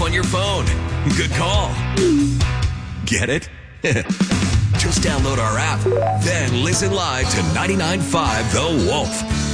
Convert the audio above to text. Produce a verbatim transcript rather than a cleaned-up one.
Wolf on your phone. Good call. Get it? Just download our app, then listen live to ninety-nine point five The Wolf.